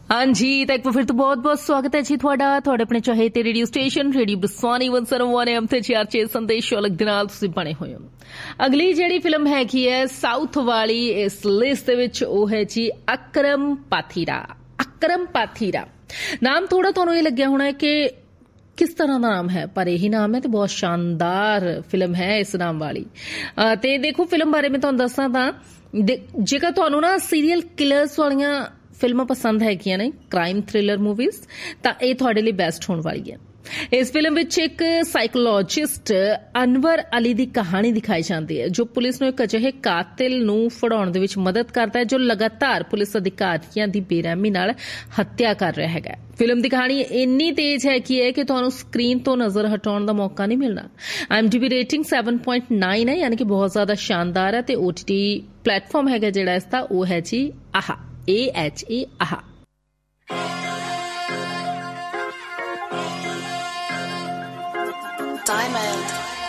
हाँ जी, तो एक बार फिर तो बहुत बहुत स्वागत है जी थोड़ा अपने चहेते रेडियो स्टेशन रेडियो बरसाने 101 एम ते चार संदेश अलग दे नाल तुसीं बने होए हो। अगली जिहड़ी फिल्म हैगी है साउथ वाली इस लिस्ट दे विच ओह है जी अकरम पाथीरा। नाम थोड़ा तुहानूं ये लग्गिया होना है कि किस तरह का नाम है, पर यही नाम है तो बहुत शानदार फिल्म है इस नाम वाली। ते देखो फिल्म बारे में तुहानूं दस्सां तां जेकर तुहानूं ना सीरियल किलर्स वालियां फिल्मां पसंद हैगियां ने, क्राइम थ्रिलर मूवीज, तां इह तुहाडे लई बेस्ट होण वाली है। इस फिल्म विच एक साइकोलॉजिस्ट अनवर अली दी कहानी दिखाई जाती है जो पुलिस नूं एक अजिहे कातिल नूं फड़ाउण दे विच मदद करता है जो लगातार पुलिस अधिकारियों की बेरहमी नाल हत्या कर रहा है। फिल्म की कहानी इन्नी तेज है कि तुहानूं स्क्रीन तो नजर हटाउण दा मौका नहीं मिलना। IMDb रेटिंग 7.9 है, यानी कि बहुत ज्यादा शानदार है। ते OTT प्लेटफॉर्म है जिहड़ा इसदा वो है जी आहा AHA आहा। Diamond